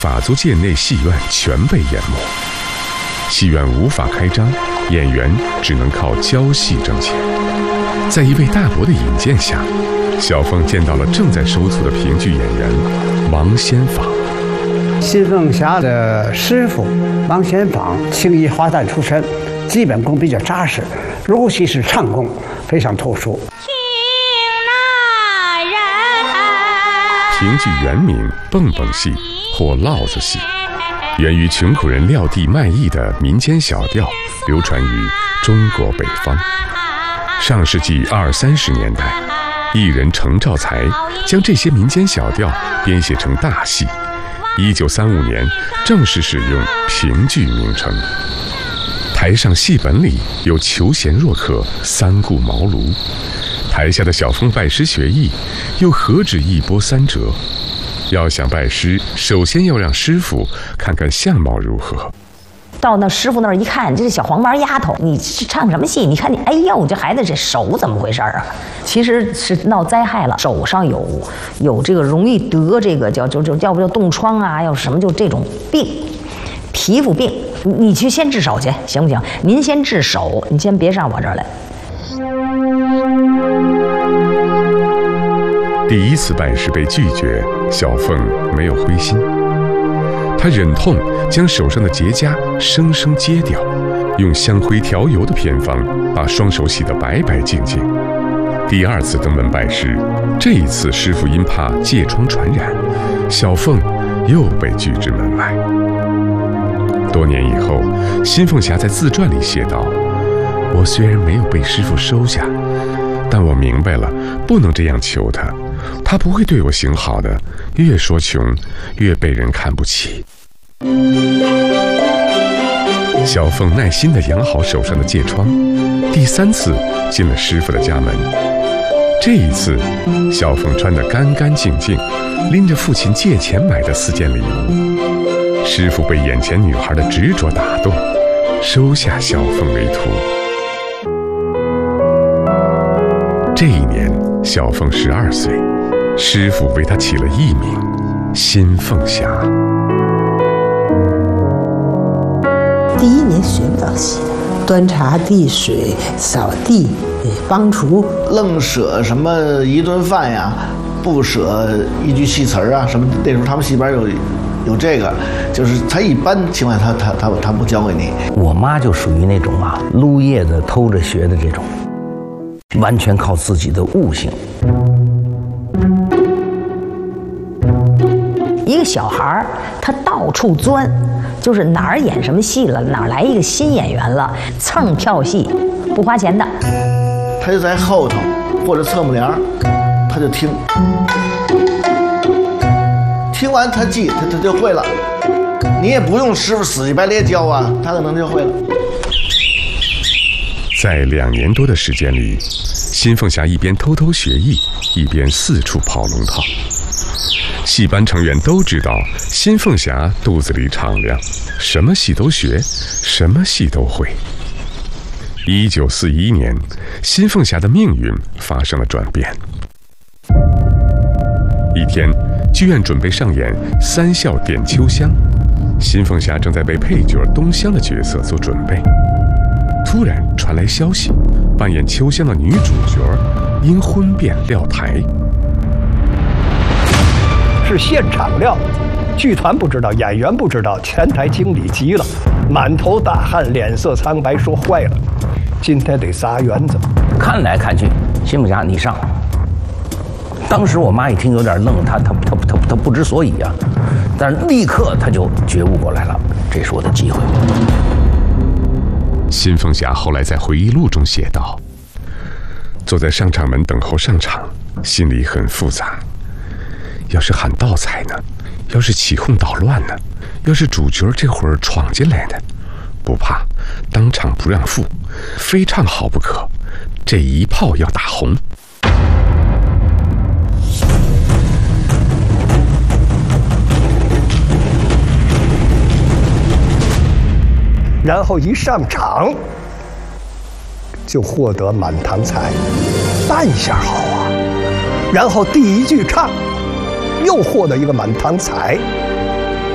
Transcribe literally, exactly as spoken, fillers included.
法租界内戏院全被淹没，戏院无法开张，演员只能靠教戏挣钱。在一位大伯的引荐下，小凤见到了正在收徒的评剧演员王先舫。 新凤霞的师傅王先舫，青衣花旦出身，基本功比较扎实，尤其是唱功非常突出。 评剧原名蹦蹦戏或烙子戏，源于穷苦人撂地卖艺的民间小调，流传于中国北方。上世纪二三十年代，艺人程兆才将这些民间小调编写成大戏。一九三五年正式使用评剧名称。台上戏本里有求贤若渴，三顾茅庐。台下的小凤拜师学艺，又何止一波三折？要想拜师，首先要让师傅看看相貌如何。 到那师傅那儿一看，这是小黄毛丫头，你是唱什么戏？你看你，哎呦，这孩子这手怎么回事啊？其实是闹灾害了，手上有有这个容易得这个叫就就要不叫冻疮啊，要什么就这种病，皮肤病，你去先治手去，行不行？您先治手，你先别上我这儿来。 第一次拜师被拒绝，小凤没有灰心，她忍痛将手上的结痂生生揭掉，用香灰调油的偏方把双手洗得白白净净。第二次登门拜师，这一次师傅因怕疥疮传染，小凤又被拒之门外。多年以后，新凤霞在自传里写道：“我虽然没有被师傅收下，但我明白了，不能这样求他，他不会对我行好的。越说穷，越被人看不起。”小凤耐心地养好手上的疥疮，第三次进了师傅的家门。这一次，小凤穿得干干净净，拎着父亲借钱买的四件礼物。师傅被眼前女孩的执着打动，收下小凤为徒。这一年，小凤十二岁，师傅为她起了艺名新凤霞。 第一年学不到戏，端茶递水、扫地、帮厨， 愣舍什么一顿饭呀，不舍一句戏词儿啊，什么那时候他们戏班有有这个，就是他一般情况下他他他他不教给你。 我妈就属于那种啊，撸叶子偷着学的这种，完全靠自己的悟性。 一个小孩儿，他到处钻，就是哪儿演什么戏了，哪儿来一个新演员了，蹭跳戏，不花钱的。 他就在后头或者侧幕帘，他就听，听完他记，他他就会了。你也不用师傅死乞白咧教啊，他可能就会了。 在两年多的时间里，新凤霞一边偷偷学艺，一边四处跑龙套。戏班成员都知道，新凤霞肚子里敞亮，什么戏都学，什么戏都会。一九四一年，新凤霞的命运发生了转变。一天，剧院准备上演《三笑点秋香》，新凤霞正在为配角东香的角色做准备。突然传来消息，扮演秋香的女主角因婚变撂台。 是现场撂，剧团不知道，演员不知道，前台经理急了，满头大汗，脸色苍白，说坏了，今天得撒园子。 看来看去，新凤霞你上。当时我妈一听有点愣，她她她她她不知所以啊，但是立刻她就觉悟过来了，这是我的机会。 新凤霞后来在回忆录中写道：“坐在上场门等候上场，心里很复杂。要是喊倒彩呢？要是起哄捣乱呢？要是主角这会儿闯进来呢？不怕，当场不让步，非唱好不可。这一炮要打红。” 然后一上场就获得满堂彩，扮相好啊。然后第一句唱又获得一个满堂彩，